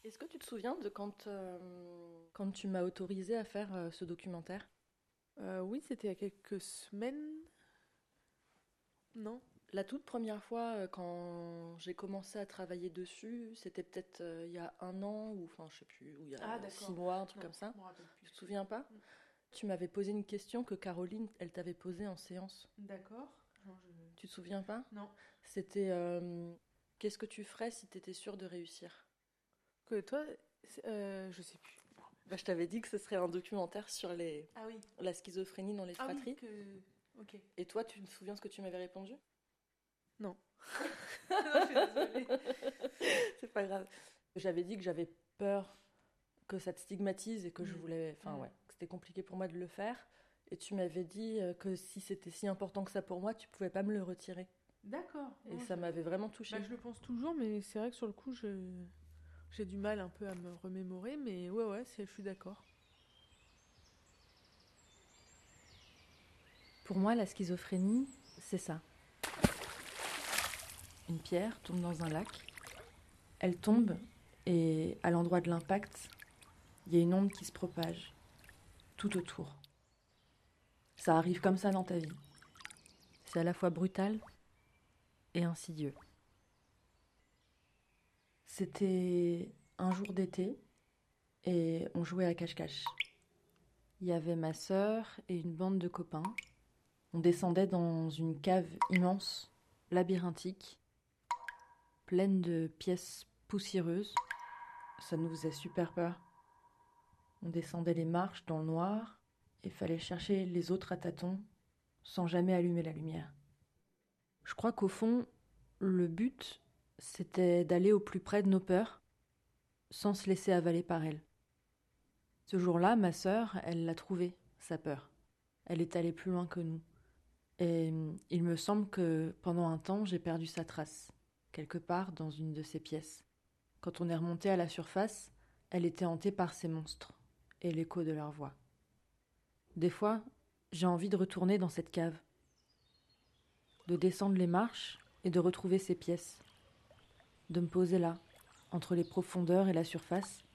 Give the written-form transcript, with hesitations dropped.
Est-ce que tu te souviens de quand tu m'as autorisé à faire ce documentaire? Oui, c'était il y a quelques semaines, non? La toute première fois, quand j'ai commencé à travailler dessus, c'était peut-être il y a un an, ou enfin je sais plus, ou il y a Ah, six d'accord. mois, un truc Non, comme ça. je me rappelle Tu te plus. souviens pas? Mm. Tu m'avais posé une question que Caroline, elle t'avait posée en séance. D'accord. Non, Tu te souviens pas? non. C'était qu'est-ce que tu ferais si t'étais sûre de réussir? Que toi, je sais plus. Bah, je t'avais dit que ce serait un documentaire sur Ah oui. la schizophrénie dans les Ah oui, fratries. que. Ok. Et toi, tu te souviens ce que tu m'avais répondu? Non. Non, je suis désolée. C'est pas grave. J'avais dit que j'avais peur que ça te stigmatise et que je Mm. voulais. Enfin, Mm. ouais, que c'était compliqué pour moi de le faire. Et tu m'avais dit que si c'était si important que ça pour moi, tu pouvais pas me le retirer. D'accord. Et Non, ça m'avait vraiment touchée. je le pense toujours, mais c'est vrai que sur le coup, j'ai du mal un peu à me remémorer, mais ouais, ouais, je suis d'accord. Pour moi, la schizophrénie, c'est ça. Une pierre tombe dans un lac. Elle tombe et à l'endroit de l'impact, il y a une onde qui se propage tout autour. Ça arrive comme ça dans ta vie. C'est à la fois brutal et insidieux. C'était un jour d'été et on jouait à cache-cache. Il y avait ma sœur et une bande de copains. On descendait dans une cave immense, labyrinthique, pleine de pièces poussiéreuses. Ça nous faisait super peur. On descendait les marches dans le noir et fallait chercher les autres à tâtons sans jamais allumer la lumière. Je crois qu'au fond, le but, c'était d'aller au plus près de nos peurs sans se laisser avaler par elles. Ce jour-là, ma sœur, elle l'a trouvée, sa peur. Elle est allée plus loin que nous. Et il me semble que pendant un temps, j'ai perdu sa trace, quelque part dans une de ces pièces. Quand on est remonté à la surface, elle était hantée par ces monstres et l'écho de leur voix. Des fois, j'ai envie de retourner dans cette cave, de descendre les marches et de retrouver ces pièces, de me poser là, entre les profondeurs et la surface,